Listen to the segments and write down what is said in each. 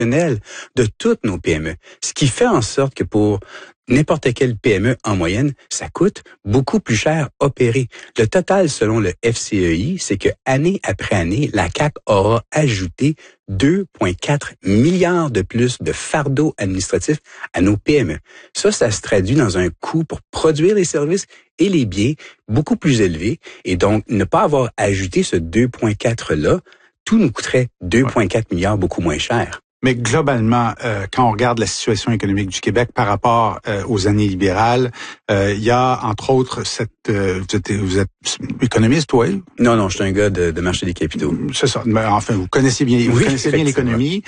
opérationnel de toutes nos PME. Ce qui fait en sorte que pour n'importe quelle PME en moyenne, ça coûte beaucoup plus cher opérer. Le total, selon le FCEI, c'est que année après année, la CAQ aura ajouté 2,4 milliards de plus de fardeau administratif à nos PME. Ça se traduit dans un coût pour produire les services et les biens beaucoup plus élevé. Et donc, ne pas avoir ajouté ce 2,4-là, tout nous coûterait 2,4 milliards beaucoup moins cher. Mais globalement, quand on regarde la situation économique du Québec par rapport aux années libérales, il y a entre autres vous êtes économiste, oui? Non, je suis un gars de marché des capitaux. C'est ça. Enfin, vous connaissez bien l'économie.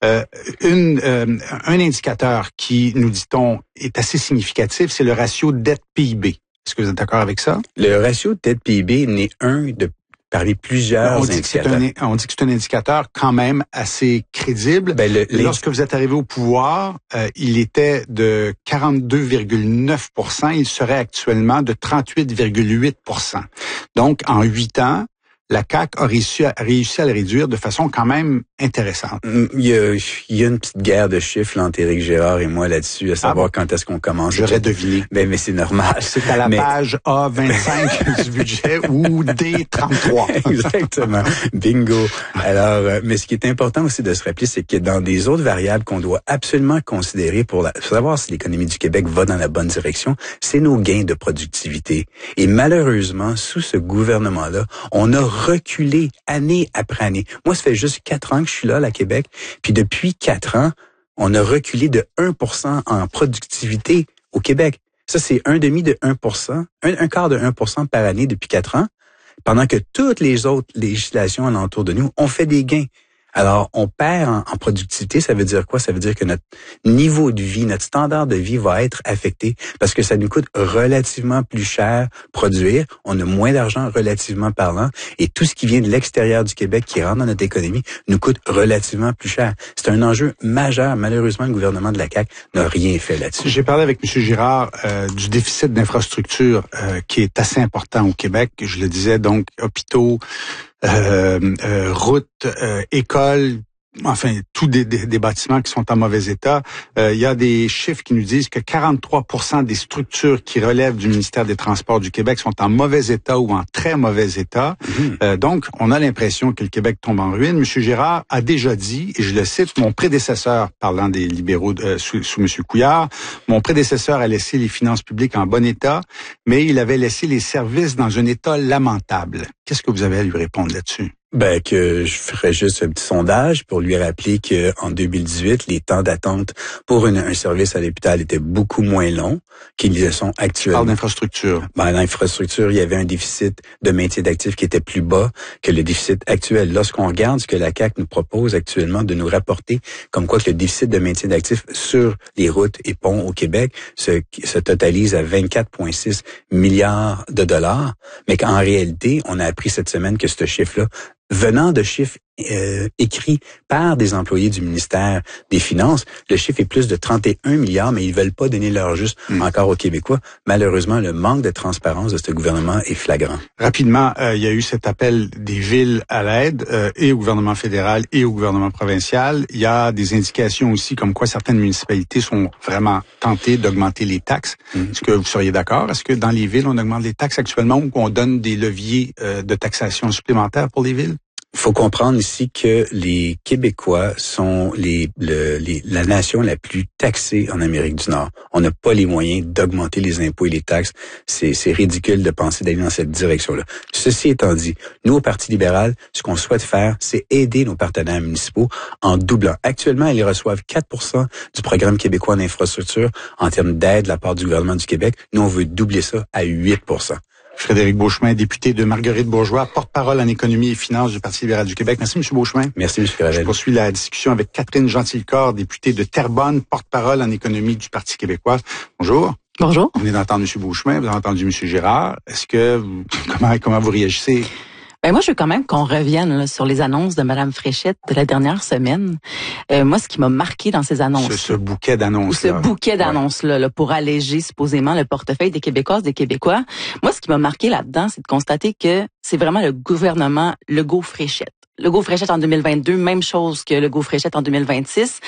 Un indicateur qui, nous dit-on, est assez significatif, c'est le ratio dette-PIB. Est-ce que vous êtes d'accord avec ça? Le ratio dette-PIB n'est parmi plusieurs indicateurs. On dit que c'est un indicateur quand même assez crédible. Lorsque vous êtes arrivé au pouvoir, il était de 42,9 %. Il serait actuellement de 38,8 %. Donc, en 8 ans, la CAQ a réussi à le réduire de façon quand même intéressante. Il y a une petite guerre de chiffres entre Éric Gérard et moi là-dessus, à savoir quand est-ce qu'on commence. J'aurais deviné. Mais c'est normal. C'est à la page A25 du budget ou D33. Exactement. Bingo. Alors, mais ce qui est important aussi de se rappeler, c'est que dans des autres variables qu'on doit absolument considérer pour savoir si l'économie du Québec va dans la bonne direction, c'est nos gains de productivité. Et malheureusement, sous ce gouvernement-là, on a reculé année après année. Moi, ça fait juste 4 ans que je suis là, à Québec, puis depuis 4 ans, on a reculé de 1% en productivité au Québec. Ça, c'est un demi de 1%, un quart de 1% par année depuis 4 ans, pendant que toutes les autres législations alentour de nous ont fait des gains. Alors, on perd en productivité, ça veut dire quoi? Ça veut dire que notre niveau de vie, notre standard de vie va être affecté parce que ça nous coûte relativement plus cher produire. On a moins d'argent relativement parlant et tout ce qui vient de l'extérieur du Québec qui rentre dans notre économie nous coûte relativement plus cher. C'est un enjeu majeur. Malheureusement, le gouvernement de la CAQ n'a rien fait là-dessus. J'ai parlé avec M. Girard du déficit d'infrastructures qui est assez important au Québec. Je le disais, donc, hôpitaux, routes, écoles, enfin, tous des bâtiments qui sont en mauvais état. Il y a des chiffres qui nous disent que 43 % des structures qui relèvent du ministère des Transports du Québec sont en mauvais état ou en très mauvais état. Donc, on a l'impression que le Québec tombe en ruine. M. Girard a déjà dit, et je le cite, mon prédécesseur, parlant des libéraux sous M. Couillard, mon prédécesseur a laissé les finances publiques en bon état, mais il avait laissé les services dans un état lamentable. Qu'est-ce que vous avez à lui répondre là-dessus? Que je ferais juste un petit sondage pour lui rappeler que en 2018, les temps d'attente pour un service à l'hôpital étaient beaucoup moins longs qu'ils le sont actuellement. Parle d'infrastructure. Dans l'infrastructure, il y avait un déficit de maintien d'actifs qui était plus bas que le déficit actuel. Lorsqu'on regarde ce que la CAQ nous propose actuellement de nous rapporter, comme quoi que le déficit de maintien d'actifs sur les routes et ponts au Québec se totalise à 24,6 milliards de dollars, mais qu'en réalité, on a appris cette semaine que ce chiffre-là, venant de chiffres écrits par des employés du ministère des Finances, le chiffre est plus de 31 milliards, mais ils veulent pas donner leur juste encore aux Québécois. Malheureusement, le manque de transparence de ce gouvernement est flagrant. Rapidement, il y a eu cet appel des villes à l'aide, et au gouvernement fédéral et au gouvernement provincial. Il y a des indications aussi comme quoi certaines municipalités sont vraiment tentées d'augmenter les taxes. Est-ce que vous seriez d'accord? Est-ce que dans les villes, on augmente les taxes actuellement ou qu'on donne des leviers de taxation supplémentaires pour les villes? Il faut comprendre ici que les Québécois sont la nation la plus taxée en Amérique du Nord. On n'a pas les moyens d'augmenter les impôts et les taxes. C'est ridicule de penser d'aller dans cette direction-là. Ceci étant dit, nous, au Parti libéral, ce qu'on souhaite faire, c'est aider nos partenaires municipaux en doublant. Actuellement, ils reçoivent 4 % du programme québécois en infrastructure en termes d'aide de la part du gouvernement du Québec. Nous, on veut doubler ça à 8 %. Frédéric Beauchemin, député de Marguerite-Bourgeoys, porte-parole en économie et finances du Parti libéral du Québec. Merci, M. Beauchemin. Merci, M. Gravel. Je poursuis la discussion avec Catherine Gentilcorps, députée de Terrebonne, porte-parole en économie du Parti québécois. Bonjour. Bonjour. Vous venez d'entendre M. Beauchemin, vous avez entendu M. Girard. Est-ce que, comment vous réagissez? Moi, je veux quand même qu'on revienne sur les annonces de Mme Fréchette de la dernière semaine. Moi, ce qui m'a marqué dans ces annonces... Ce bouquet d'annonces-là. Ce bouquet d'annonces-là, pour alléger supposément le portefeuille des Québécoises, des Québécois. Moi, ce qui m'a marqué là-dedans, c'est de constater que c'est vraiment le gouvernement Legault-Fréchette Legault-Fréchette en 2022, même chose que Legault-Fréchette en 2026.